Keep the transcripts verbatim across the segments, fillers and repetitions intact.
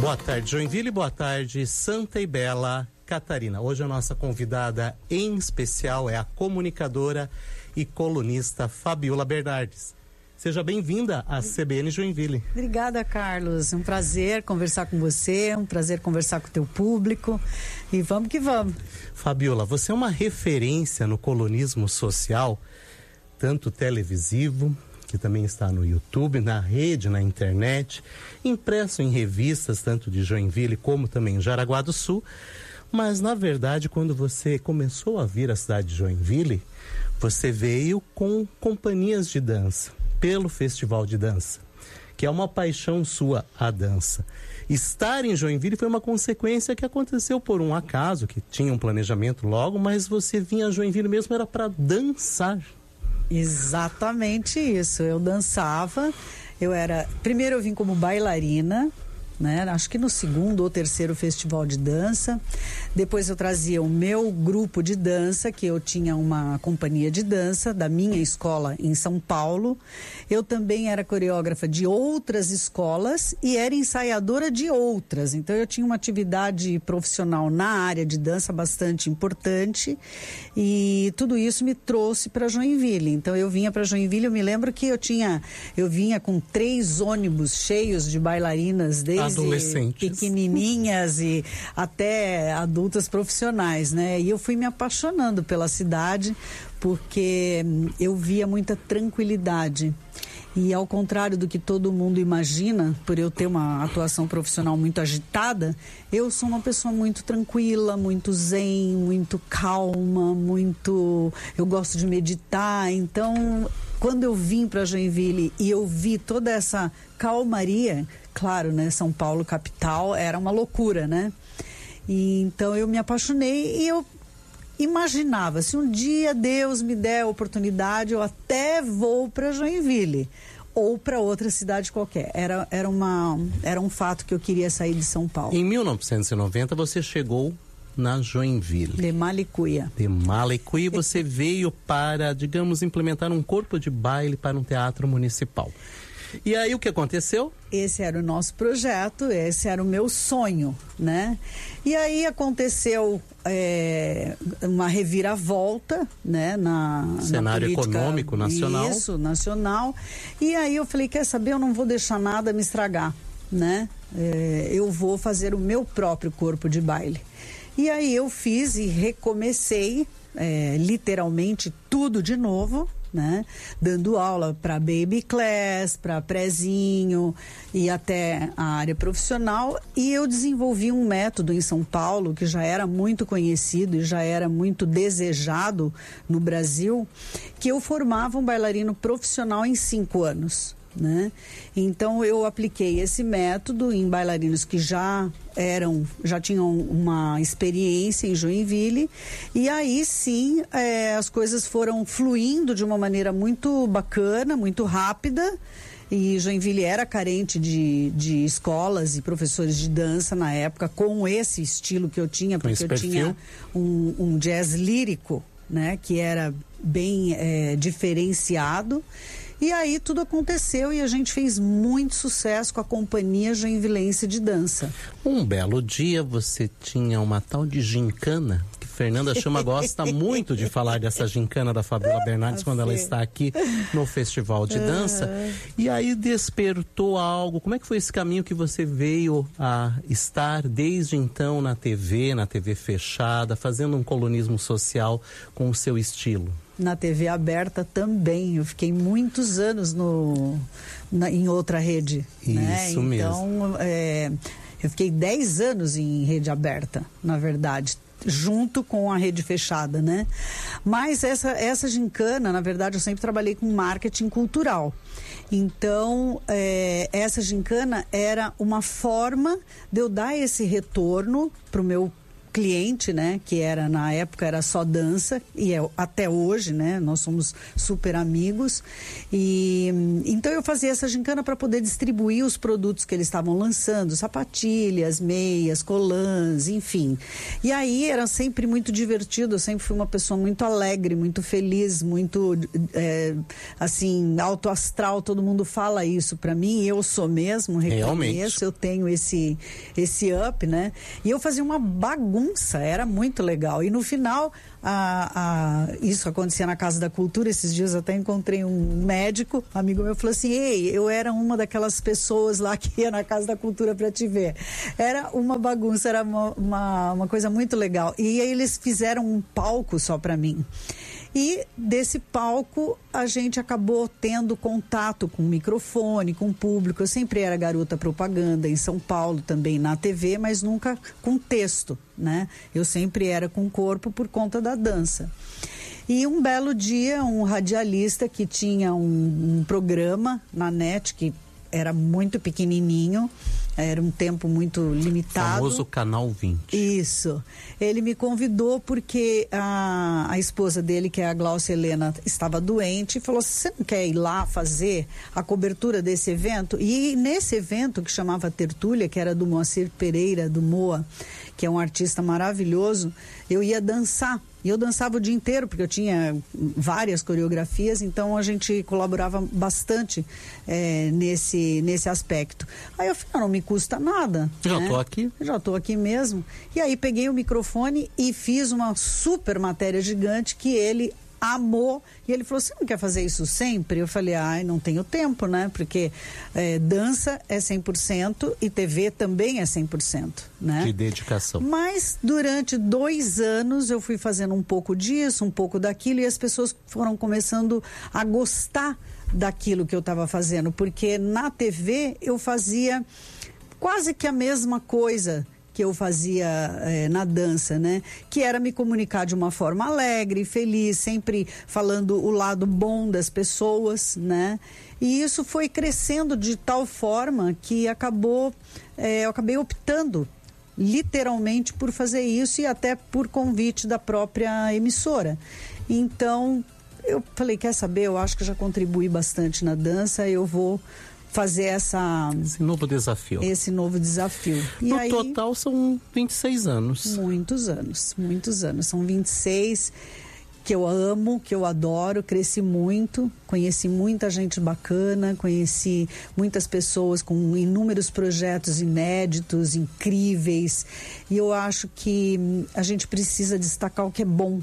Boa tarde, Joinville, boa tarde, Santa e Bela Catarina. Hoje a nossa convidada em especial é a comunicadora e colunista Fabiola Bernardes. Seja bem-vinda à C B N Joinville. Obrigada, Carlos. Um prazer conversar com você, um prazer conversar com o teu público e vamos que vamos. Fabiola, você é uma referência no colunismo social, tanto televisivo, que também está no YouTube, na rede, na internet, impresso em revistas, tanto de Joinville como também em Jaraguá do Sul. Mas, na verdade, quando você começou a vir à cidade de Joinville, você veio com companhias de dança, pelo Festival de Dança, que é uma paixão sua, a dança. Estar em Joinville foi uma consequência que aconteceu por um acaso, que tinha um planejamento logo, mas você vinha a Joinville mesmo, era para dançar. Exatamente isso, eu dançava, eu era, primeiro eu vim como bailarina, né? Acho que no segundo ou terceiro festival de dança. Depois eu trazia o meu grupo de dança, que eu tinha uma companhia de dança da minha escola em São Paulo. Eu também era coreógrafa de outras escolas e era ensaiadora de outras. Então eu tinha uma atividade profissional na área de dança bastante importante e tudo isso me trouxe para Joinville. Então eu vinha para Joinville, eu me lembro que eu tinha, eu vinha com três ônibus cheios de bailarinas desde adolescentes, pequenininhas e até adultas profissionais, né? E eu fui me apaixonando pela cidade porque eu via muita tranquilidade. E ao contrário do que todo mundo imagina, por eu ter uma atuação profissional muito agitada, eu sou uma pessoa muito tranquila, muito zen, muito calma, muito... Eu gosto de meditar, então... Quando eu vim para Joinville e eu vi toda essa calmaria, claro, né? São Paulo, capital, era uma loucura, né? E, então eu me apaixonei e eu imaginava, se um dia Deus me der a oportunidade, eu até vou para Joinville ou para outra cidade qualquer. Era, era, uma, era um fato que eu queria sair de São Paulo. Em mil novecentos e noventa você chegou na Joinville. De Malicuia. De Malicuia, você veio para, digamos, implementar um corpo de baile para um teatro municipal. E aí o que aconteceu? Esse era o nosso projeto, esse era o meu sonho, né? E aí aconteceu é, uma reviravolta, né? Na, cenário na política, econômico nacional. Isso, nacional. E aí eu falei, quer saber, eu não vou deixar nada me estragar, né? É, eu vou fazer o meu próprio corpo de baile. E aí eu fiz e recomecei, é, literalmente, tudo de novo, né? Dando aula para baby class, para prézinho e até a área profissional. E eu desenvolvi um método em São Paulo que já era muito conhecido e já era muito desejado no Brasil, que eu formava um bailarino profissional em cinco anos. Né? Então eu apliquei esse método em bailarinos que já eram, já tinham uma experiência em Joinville e aí sim é, as coisas foram fluindo de uma maneira muito bacana, muito rápida. E Joinville era carente de, de escolas e professores de dança na época com esse estilo que eu tinha, porque eu tinha um, um jazz lírico, né? Que era bem é, diferenciado. E aí tudo aconteceu e a gente fez muito sucesso com a Companhia Joinvilense de Dança. Um belo dia você tinha uma tal de gincana, que Fernanda Chama gosta muito de falar dessa gincana da Fabiola Bernardes quando ela está aqui no Festival de Dança. E aí despertou algo. Como é que foi esse caminho que você veio a estar desde então na T V, na T V fechada, fazendo um colunismo social com o seu estilo? Na T V aberta também, eu fiquei muitos anos no, na, em outra rede. Isso né? Então, mesmo. Então, é, eu fiquei dez anos em rede aberta, na verdade, junto com a rede fechada, né? Mas essa, essa gincana, na verdade, eu sempre trabalhei com marketing cultural. Então, é, essa gincana era uma forma de eu dar esse retorno para o meu cliente, né? Que era, na época, era só dança, e é até hoje, né? Nós somos super amigos. E então eu fazia essa gincana para poder distribuir os produtos que eles estavam lançando, sapatilhas, meias, colãs, enfim. E aí era sempre muito divertido, eu sempre fui uma pessoa muito alegre, muito feliz, muito, é, assim, alto astral, todo mundo fala isso para mim, eu sou mesmo, reconheço, eu tenho esse, esse up, né? E eu fazia uma bagunça, era muito legal. E no final, a, a, isso acontecia na Casa da Cultura, esses dias eu até encontrei um médico, amigo meu, falou assim, ei, eu era uma daquelas pessoas lá que ia na Casa da Cultura para te ver. Era uma bagunça, era uma, uma, uma coisa muito legal. E aí eles fizeram um palco só para mim. E desse palco a gente acabou tendo contato com o microfone, com o público. Eu sempre era garota propaganda em São Paulo, também na T V, mas nunca com texto, né? Eu sempre era com corpo por conta da dança. E um belo dia, um radialista que tinha um, um programa na net, que era muito pequenininho, era um tempo muito limitado. O famoso Canal vinte. Isso. Ele me convidou porque a, a esposa dele, que é a Glaucia Helena, estava doente e falou, você não quer ir lá fazer a cobertura desse evento? E nesse evento, que chamava Tertúlia, que era do Moacir Pereira, do Moa, que é um artista maravilhoso, eu ia dançar. E eu dançava o dia inteiro, porque eu tinha várias coreografias, então a gente colaborava bastante é, nesse, nesse aspecto. Aí eu falei, não, não me custa nada. Já né? tô aqui. Já tô aqui mesmo. E aí peguei o microfone e fiz uma super matéria gigante que ele amou, e ele falou, você não quer fazer isso sempre? Eu falei, ai, não tenho tempo, né? Porque é, dança é cem por cento e T V também é cem por cento, né? De dedicação. Mas durante dois anos eu fui fazendo um pouco disso, um pouco daquilo, e as pessoas foram começando a gostar daquilo que eu estava fazendo, porque na T V eu fazia quase que a mesma coisa que eu fazia eh, na dança, né? Que era me comunicar de uma forma alegre, feliz, sempre falando o lado bom das pessoas, né? E isso foi crescendo de tal forma que acabou, eh, eu acabei optando literalmente por fazer isso, e até por convite da própria emissora. Então, eu falei, quer saber, eu acho que já contribuí bastante na dança, eu vou fazer essa... Esse novo desafio. Esse novo desafio. E no aí, total são vinte e seis anos. Muitos anos, muitos anos. São vinte e seis que eu amo, que eu adoro, cresci muito, conheci muita gente bacana, conheci muitas pessoas com inúmeros projetos inéditos, incríveis. E eu acho que a gente precisa destacar o que é bom,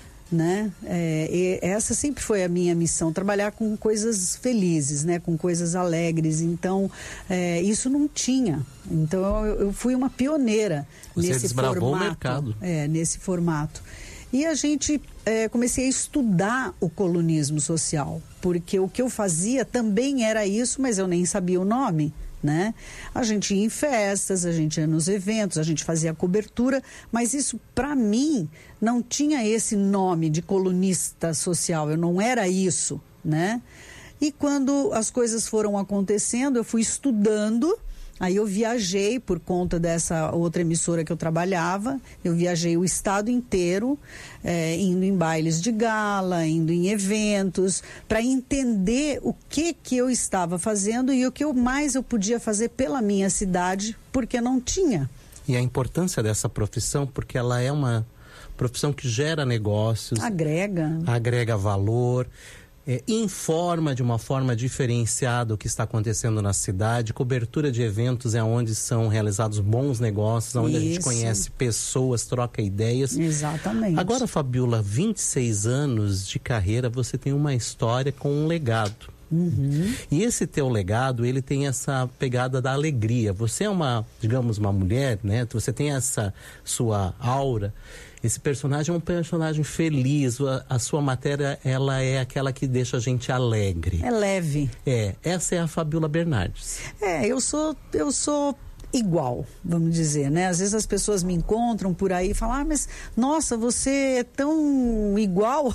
né? É, e essa sempre foi a minha missão, trabalhar com coisas felizes, né? Com coisas alegres. Então, é, isso não tinha. Então, eu, eu fui uma pioneira. Você nesse desbravou formato, o mercado. É, nesse formato. E a gente, é, comecei a estudar o colunismo social, porque o que eu fazia também era isso, mas eu nem sabia o nome. Né? A gente ia em festas, a gente ia nos eventos, a gente fazia a cobertura, mas isso para mim não tinha esse nome de colunista social, eu não era isso, né? E quando as coisas foram acontecendo, eu fui estudando. Aí eu viajei por conta dessa outra emissora que eu trabalhava, eu viajei o estado inteiro, é, indo em bailes de gala, indo em eventos, para entender o que que eu estava fazendo e o que eu mais eu podia fazer pela minha cidade, porque não tinha. E a importância dessa profissão, porque ela é uma profissão que gera negócios. Agrega. Agrega valor. É, informa de uma forma diferenciada o que está acontecendo na cidade. Cobertura de eventos é onde são realizados bons negócios, onde Isso. a gente conhece pessoas, troca ideias. Exatamente. Agora, Fabiola, vinte e seis anos de carreira, você tem uma história com um legado. Uhum. E esse teu legado, ele tem essa pegada da alegria. Você é uma, digamos, uma mulher, né? Você tem essa sua aura. Esse personagem é um personagem feliz. A, a sua matéria, ela é aquela que deixa a gente alegre. É leve. É, essa é a Fabiola Bernardes. É, eu sou, eu sou igual, vamos dizer, né? Às vezes as pessoas me encontram por aí e falam, ah, mas nossa, você é tão igual.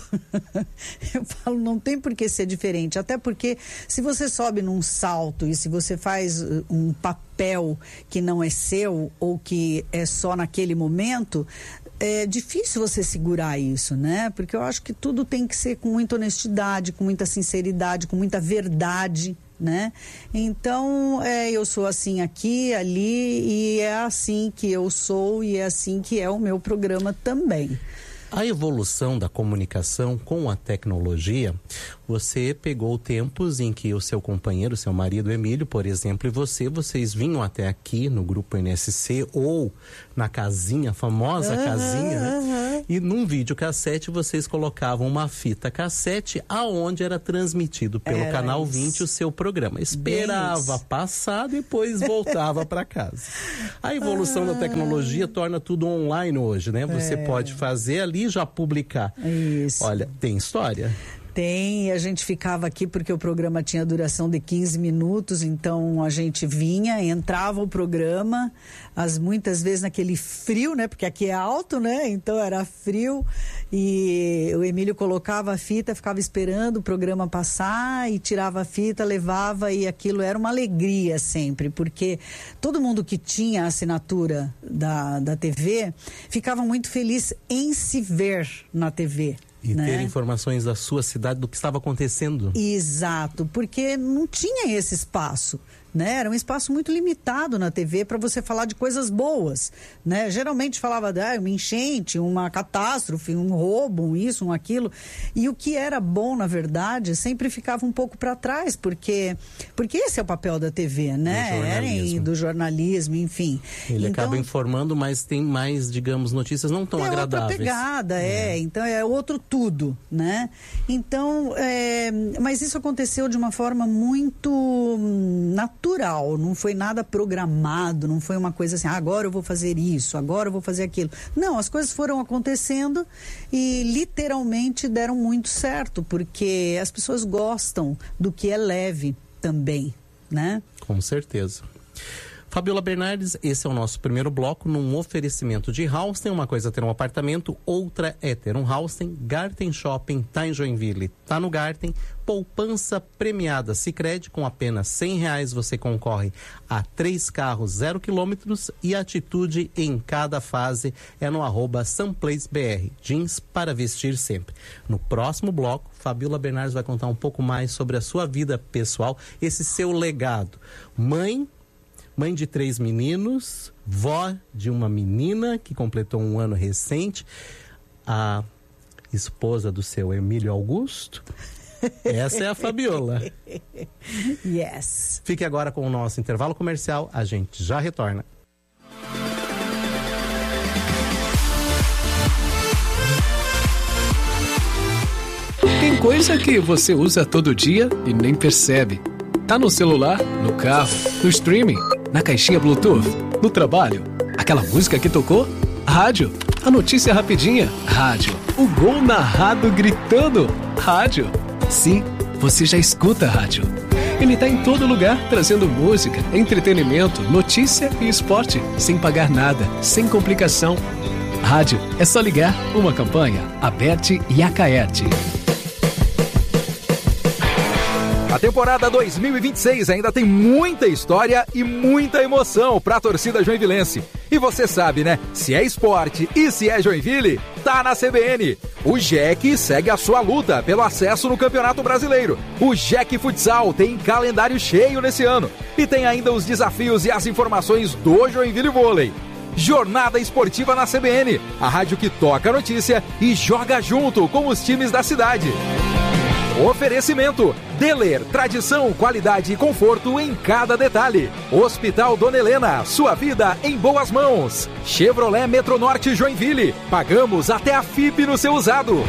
Eu falo, não tem por que ser diferente, até porque se você sobe num salto e se você faz um papel que não é seu ou que é só naquele momento, é difícil você segurar isso, né? Porque eu acho que tudo tem que ser com muita honestidade, com muita sinceridade, com muita verdade, né? Então, é, eu sou assim aqui, ali, e é assim que eu sou e é assim que é o meu programa também. A evolução da comunicação com a tecnologia, você pegou tempos em que o seu companheiro, seu marido Emílio, por exemplo, e você, vocês vinham até aqui no Grupo N S C ou na casinha, a famosa uhum, casinha, né? Uhum. E num videocassete vocês colocavam uma fita cassete aonde era transmitido pelo era Canal isso. vinte o seu programa. Esperava passar, depois voltava para casa. A evolução ah. da tecnologia torna tudo online hoje, né? Você é. pode fazer ali e já publicar. Isso. Olha, tem história. Tem, a gente ficava aqui porque o programa tinha duração de quinze minutos, então a gente vinha, entrava o programa, as, muitas vezes naquele frio, né? Porque aqui é alto, né? Então era frio e o Emílio colocava a fita, ficava esperando o programa passar e tirava a fita, levava e aquilo era uma alegria sempre, porque todo mundo que tinha a assinatura da, da T V ficava muito feliz em se ver na T V. E né? ter informações da sua cidade, do que estava acontecendo. Exato, porque não tinha esse espaço, né? Era um espaço muito limitado na T V para você falar de coisas boas, né? Geralmente falava de ah, uma enchente, uma catástrofe, um roubo, um isso, um aquilo. E o que era bom, na verdade, sempre ficava um pouco para trás, porque, porque esse é o papel da T V, né? Do jornalismo. É, do jornalismo, enfim. Ele então, acaba informando, mas tem mais, digamos, notícias não tão é agradáveis. É outra pegada, é. é. Então é outro tudo, né? Então, é, mas isso aconteceu de uma forma muito natural, não foi nada programado, não foi uma coisa assim, ah, agora eu vou fazer isso, agora eu vou fazer aquilo. Não, as coisas foram acontecendo e literalmente deram muito certo, porque as pessoas gostam do que é leve também, né? Com certeza. Fabiola Bernardes, esse é o nosso primeiro bloco num oferecimento de Houston. Uma coisa é ter um apartamento, outra é ter um Houston. Garten Shopping tá em Joinville, tá no Garten. Poupança premiada Sicredi, com apenas cem reais você concorre a três carros zero quilômetros e atitude em cada fase é no arroba SunPlaceBR. Jeans para vestir sempre. No próximo bloco, Fabiola Bernardes vai contar um pouco mais sobre a sua vida pessoal, esse seu legado. Mãe, Mãe de três meninos, vó de uma menina que completou um ano recente, a esposa do seu Emílio Augusto. Essa é a Fabiola. Yes. Fique agora com o nosso intervalo comercial, a gente já retorna. Tem coisa que você usa todo dia e nem percebe. Tá no celular, no carro, no streaming, na caixinha Bluetooth, no trabalho. Aquela música que tocou? Rádio. A notícia rapidinha? Rádio. O gol narrado gritando? Rádio. Sim, você já escuta a rádio. Ele tá em todo lugar, trazendo música, entretenimento, notícia e esporte, sem pagar nada, sem complicação. Rádio, é só ligar. Uma campanha, Aberte e Acaerte. A temporada dois mil e vinte e seis ainda tem muita história e muita emoção para a torcida joinvilense. E você sabe, né? Se é esporte e se é Joinville, tá na C B N. O J E C segue a sua luta pelo acesso no Campeonato Brasileiro. O J E C Futsal tem calendário cheio nesse ano. E tem ainda os desafios e as informações do Joinville Vôlei. Jornada Esportiva na C B N, a rádio que toca a notícia e joga junto com os times da cidade. Oferecimento: Deler, tradição, qualidade e conforto em cada detalhe. Hospital Dona Helena, sua vida em boas mãos. Chevrolet Metronorte Joinville, pagamos até a F I P no seu usado.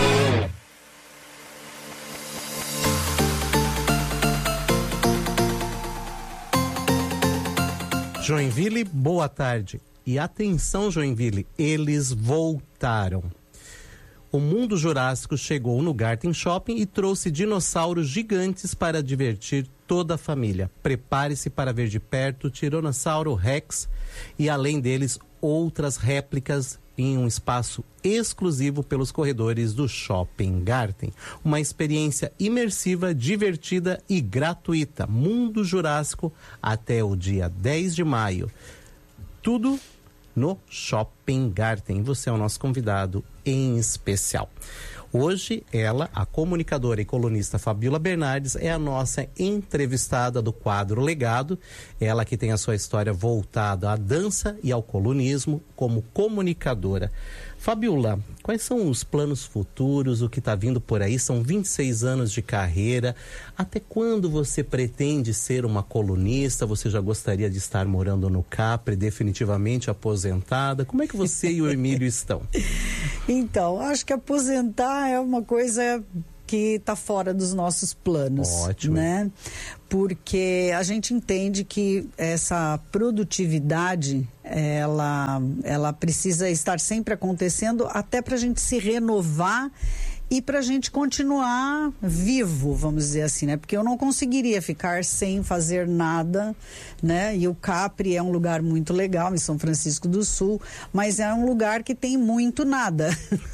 Joinville, boa tarde. E atenção, Joinville, eles voltaram. O Mundo Jurássico chegou no Garten Shopping e trouxe dinossauros gigantes para divertir toda a família. Prepare-se para ver de perto o Tiranossauro Rex e, além deles, outras réplicas em um espaço exclusivo pelos corredores do Shopping Garten. Uma experiência imersiva, divertida e gratuita. Mundo Jurássico até o dia dez de maio. Tudo no Shopping Garten. Você é o nosso convidado em especial. Hoje, ela, a comunicadora e colunista Fabiola Bernardes, é a nossa entrevistada do quadro Legado. Ela que tem a sua história voltada à dança e ao colunismo como comunicadora. Fabiola, quais são os planos futuros, o que está vindo por aí? São vinte e seis anos de carreira. Até quando você pretende ser uma colunista? Você já gostaria de estar morando no Capri, definitivamente aposentada? Como é que você e o Emílio estão? Então, acho que aposentar é uma coisa que está fora dos nossos planos. Ótimo. Né? Porque a gente entende que essa produtividade, ela, ela precisa estar sempre acontecendo até para a gente se renovar e para a gente continuar vivo, vamos dizer assim, né? Porque eu não conseguiria ficar sem fazer nada, né? E o Capri é um lugar muito legal em São Francisco do Sul, mas é um lugar que tem muito nada.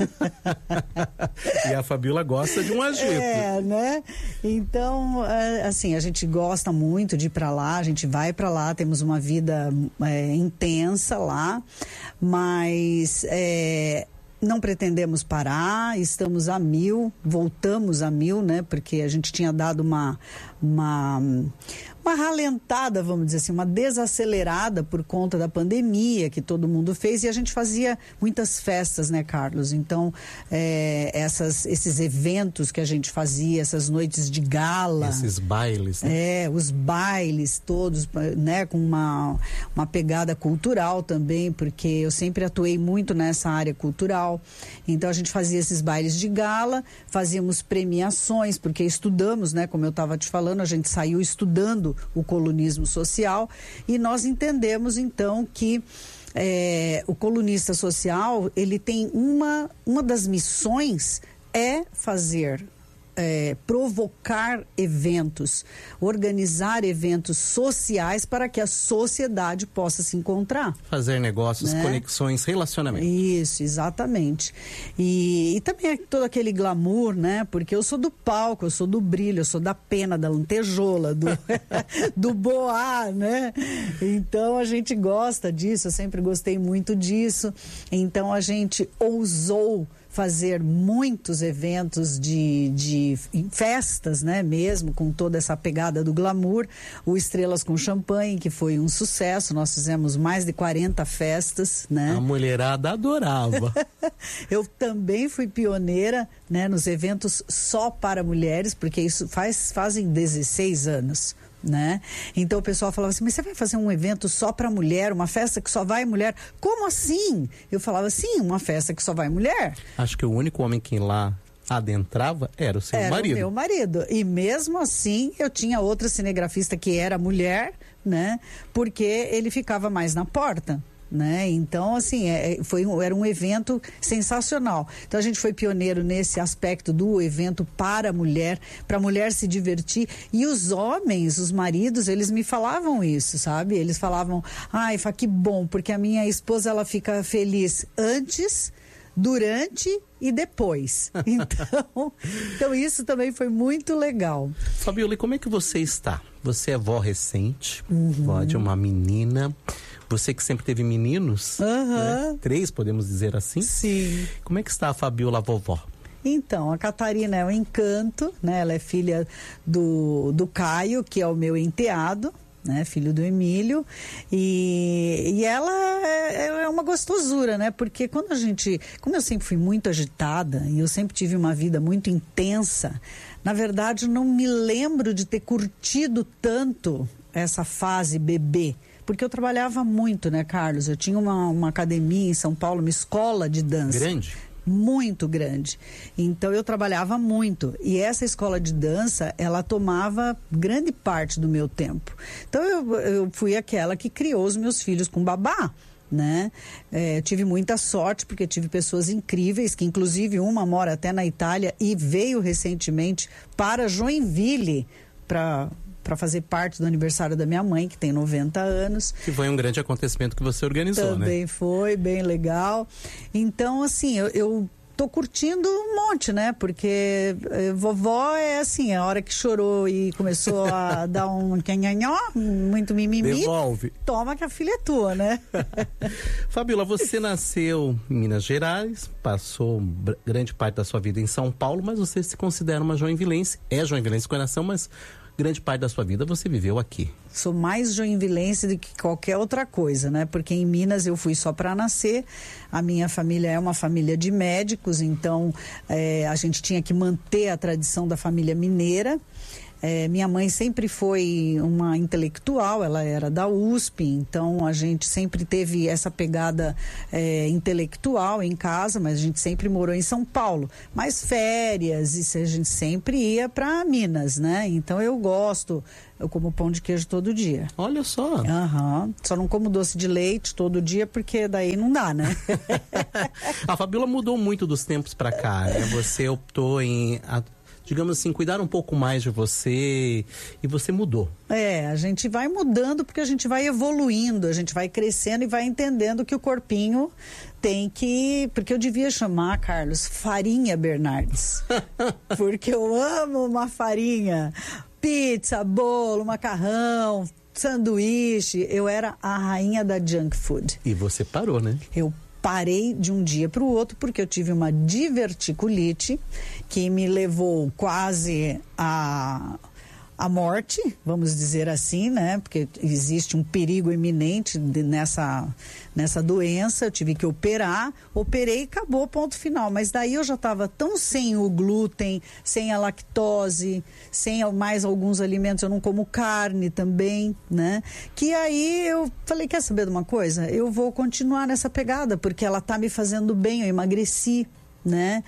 E a Fabiola gosta de um agito. É, né? Então, assim, a gente gosta muito de ir para lá, a gente vai para lá, temos uma vida é, intensa lá, mas é, não pretendemos parar, estamos a mil, voltamos a mil, né? Porque a gente tinha dado uma, uma, uma ralentada, vamos dizer assim, uma desacelerada por conta da pandemia que todo mundo fez, e a gente fazia muitas festas, né, Carlos? Então, é, essas, esses eventos que a gente fazia, essas noites de gala. Esses bailes, né? É, os bailes todos, né, com uma, uma pegada cultural também, porque eu sempre atuei muito nessa área cultural. Então a gente fazia esses bailes de gala, fazíamos premiações, porque estudamos, né, como eu estava te falando, a gente saiu estudando o colunismo social, e nós entendemos então que é, o colunista social, ele tem uma, uma das missões é fazer É, provocar eventos, organizar eventos sociais para que a sociedade possa se encontrar. Fazer negócios, né? Conexões, relacionamentos. Isso, exatamente. E, e também é todo aquele glamour, né? Porque eu sou do palco, eu sou do brilho, eu sou da pena, da lantejola, do, do boá, né? Então a gente gosta disso, eu sempre gostei muito disso. Então a gente ousou fazer muitos eventos de, de festas, né, mesmo com toda essa pegada do glamour. O Estrelas com Champanhe, que foi um sucesso, nós fizemos mais de quarenta festas, né? A mulherada adorava. Eu também fui pioneira, né, nos eventos só para mulheres, porque isso faz, fazem dezesseis anos. Né? Então o pessoal falava assim, mas você vai fazer um evento só para mulher, uma festa que só vai mulher? Como assim? Eu falava, sim, uma festa que só vai mulher. Acho que o único homem que lá adentrava era o seu era marido. Era o meu marido. E mesmo assim, eu tinha outra cinegrafista que era mulher, né? Porque ele ficava mais na porta. Né? Então, assim, é, foi um, era um evento sensacional. Então, a gente foi pioneiro nesse aspecto do evento para a mulher, para a mulher se divertir. E os homens, os maridos, eles me falavam isso, sabe? Eles falavam, ai, Fá, que bom, porque a minha esposa, ela fica feliz antes, durante e depois. Então, então isso também foi muito legal. Fabiola, e como é que você está? Você é vó recente, uhum. vó de uma menina. Você que sempre teve meninos, uhum. né? Três, podemos dizer assim? Sim. Como é que está a Fabiola, a vovó? Então, a Catarina é um encanto, né? Ela é filha do, do Caio, que é o meu enteado, né? Filho do Emílio. E, e ela é, é uma gostosura, né? Porque quando a gente... Como eu sempre fui muito agitada e eu sempre tive uma vida muito intensa, na verdade, não me lembro de ter curtido tanto essa fase bebê. Porque eu trabalhava muito, né, Carlos? Eu tinha uma, uma academia em São Paulo, uma escola de dança. Grande? Muito grande. Então, eu trabalhava muito. E essa escola de dança, ela tomava grande parte do meu tempo. Então, eu, eu fui aquela que criou os meus filhos com babá, né? É, tive muita sorte, porque tive pessoas incríveis, que inclusive uma mora até na Itália e veio recentemente para Joinville, para... para fazer parte do aniversário da minha mãe, que tem noventa anos. Que foi um grande acontecimento que você organizou, Também né? Também foi, bem legal. Então, assim, eu... eu tô curtindo um monte, né? Porque eh, vovó é assim, a hora que chorou e começou a dar um nhanhanhó, muito mimimi. Devolve. Toma que a filha é tua, né? Fabíola, você nasceu em Minas Gerais, passou grande parte da sua vida em São Paulo, mas você se considera uma joinvilense, é joinvilense de coração, mas grande parte da sua vida você viveu aqui. Sou mais joinvilense do que qualquer outra coisa, né? Porque em Minas eu fui só para nascer. A minha família é uma família de médicos, então é, a gente tinha que manter a tradição da família mineira. É, minha mãe sempre foi uma intelectual, ela era da U S P, então a gente sempre teve essa pegada é, intelectual em casa, mas a gente sempre morou em São Paulo. Mas férias, isso a gente sempre ia para Minas, né? Então eu gosto, eu como pão de queijo todo dia. Olha só. Uhum. Só não como doce de leite todo dia, porque daí não dá, né? A Fabíola mudou muito dos tempos para cá, né? Você optou em... A... digamos assim, cuidar um pouco mais de você e você mudou. É, a gente vai mudando porque a gente vai evoluindo, a gente vai crescendo e vai entendendo que o corpinho tem que... Porque eu devia chamar, Carlos, Farinha Bernardes. Porque eu amo uma farinha. Pizza, bolo, macarrão, sanduíche. Eu era a rainha da junk food. E você parou, né? Eu parei de um dia para o outro porque eu tive uma diverticulite que me levou quase a, a morte, vamos dizer assim, né? Porque existe um perigo iminente de, nessa, nessa doença. Eu tive que operar, operei e acabou, ponto final. Mas daí eu já estava tão sem o glúten, sem a lactose, sem mais alguns alimentos, eu não como carne também, né? Que aí eu falei, quer saber de uma coisa? Eu vou continuar nessa pegada, porque ela tá me fazendo bem, eu emagreci, né?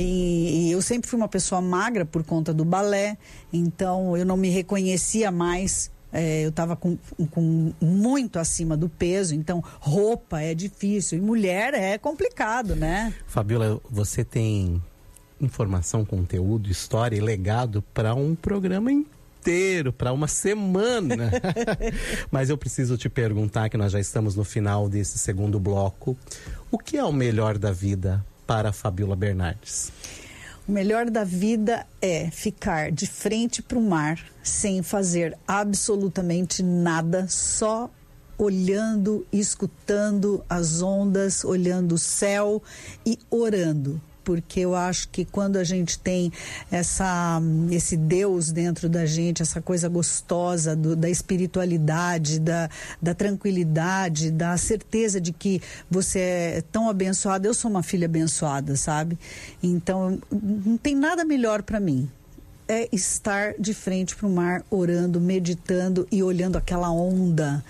E, e eu sempre fui uma pessoa magra por conta do balé, então eu não me reconhecia mais. É, eu estava com, com muito acima do peso, então roupa é difícil e mulher é complicado, né? Fabíola, você tem informação, conteúdo, história e legado para um programa inteiro, para uma semana. Mas eu preciso te perguntar, que nós já estamos no final desse segundo bloco, o que é o melhor da vida para a Fabíola Bernardes? O melhor da vida é ficar de frente para o mar, sem fazer absolutamente nada, só olhando, escutando as ondas, olhando o céu e orando. Porque eu acho que quando a gente tem essa, esse Deus dentro da gente, essa coisa gostosa do, da espiritualidade, da, da tranquilidade, da certeza de que você é tão abençoado. Eu sou uma filha abençoada, sabe? Então, não tem nada melhor para mim. É estar de frente para o mar, orando, meditando e olhando aquela onda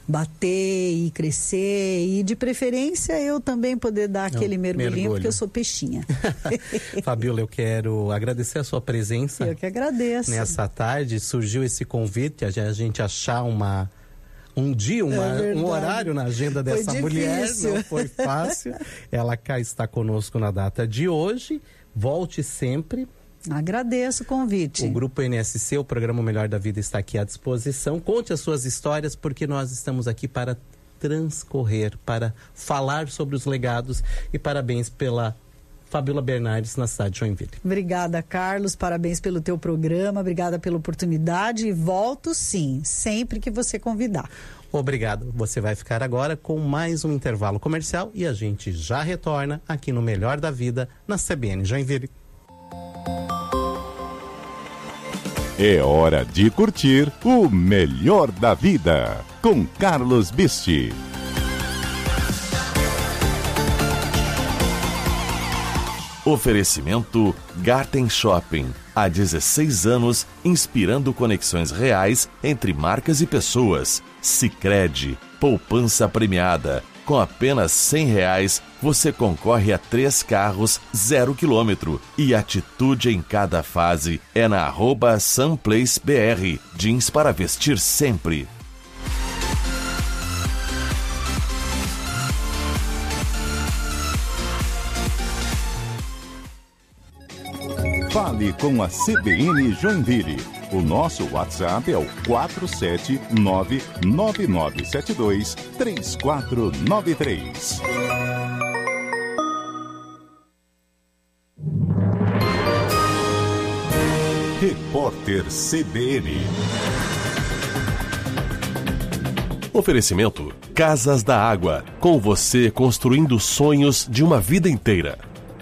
bater e crescer, e de preferência eu também poder dar aquele mergulhinho, mergulho. Porque eu sou peixinha. Fabíola, eu quero agradecer a sua presença. Eu que agradeço. Nessa tarde surgiu esse convite, a gente achar uma um dia, uma, é um horário na agenda dessa foi mulher, difícil. Não foi fácil. Ela cá está conosco na data de hoje. Volte sempre. Agradeço o convite. O Grupo N S C, o programa Melhor da Vida, está aqui à disposição. Conte as suas histórias, porque nós estamos aqui para transcorrer, para falar sobre os legados. E parabéns pela Fabíola Bernardes na cidade de Joinville. Obrigada, Carlos. Parabéns pelo teu programa. Obrigada pela oportunidade. E volto, sim, sempre que você convidar. Obrigado. Você vai ficar agora com mais um intervalo comercial e a gente já retorna aqui no Melhor da Vida, na C B N Joinville. É hora de curtir o Melhor da Vida com Carlos Bisti. Oferecimento Garten Shopping. Há dezesseis anos, inspirando conexões reais entre marcas e pessoas. Sicredi, poupança premiada. Com apenas cem reais, você concorre a três carros zero quilômetro. E atitude em cada fase é na arroba SunPlaceBR. Jeans para vestir sempre. Fale com a C B N Joinville. O nosso WhatsApp é o quatro sete nove nove nove sete dois três quatro nove três. Repórter C B N. Oferecimento Casas da Água, com você construindo sonhos de uma vida inteira.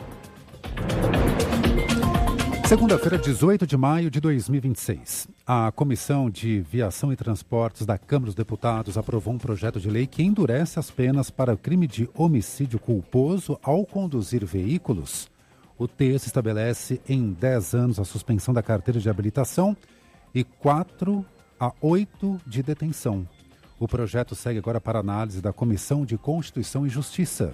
Segunda-feira, dezoito de maio de dois mil e vinte e seis. A Comissão de Viação e Transportes da Câmara dos Deputados aprovou um projeto de lei que endurece as penas para o crime de homicídio culposo ao conduzir veículos. O texto estabelece em dez anos a suspensão da carteira de habilitação e quatro a oito de detenção. O projeto segue agora para análise da Comissão de Constituição e Justiça.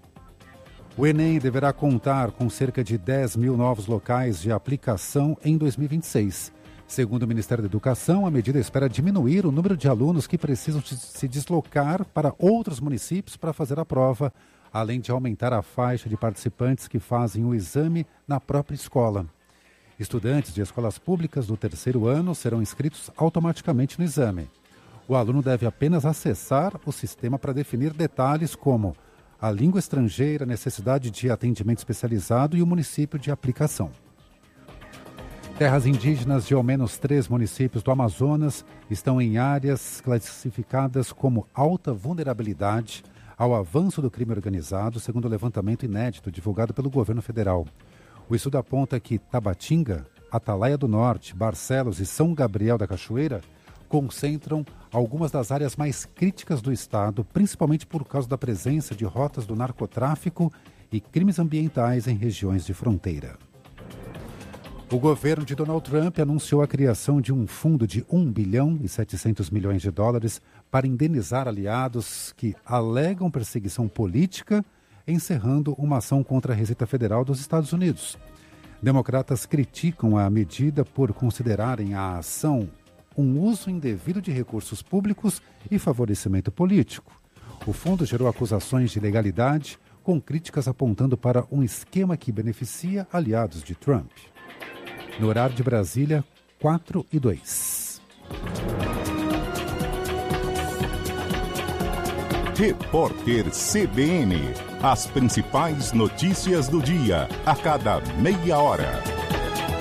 O Enem deverá contar com cerca de dez mil novos locais de aplicação em dois mil e vinte e seis. Segundo o Ministério da Educação, a medida espera diminuir o número de alunos que precisam se deslocar para outros municípios para fazer a prova, além de aumentar a faixa de participantes que fazem o exame na própria escola. Estudantes de escolas públicas do terceiro ano serão inscritos automaticamente no exame. O aluno deve apenas acessar o sistema para definir detalhes como a língua estrangeira, necessidade de atendimento especializado e o município de aplicação. Terras indígenas de ao menos três municípios do Amazonas estão em áreas classificadas como alta vulnerabilidade ao avanço do crime organizado, segundo o levantamento inédito divulgado pelo governo federal. O estudo aponta que Tabatinga, Atalaia do Norte, Barcelos e São Gabriel da Cachoeira concentram algumas das áreas mais críticas do estado, principalmente por causa da presença de rotas do narcotráfico e crimes ambientais em regiões de fronteira. O governo de Donald Trump anunciou a criação de um fundo de um bilhão e setecentos milhões de dólares para indenizar aliados que alegam perseguição política, encerrando uma ação contra a Receita Federal dos Estados Unidos. Democratas criticam a medida por considerarem a ação um uso indevido de recursos públicos e favorecimento político. O fundo gerou acusações de ilegalidade, com críticas apontando para um esquema que beneficia aliados de Trump. No horário de Brasília, quatro e dois. Repórter C B N. As principais notícias do dia, a cada meia hora.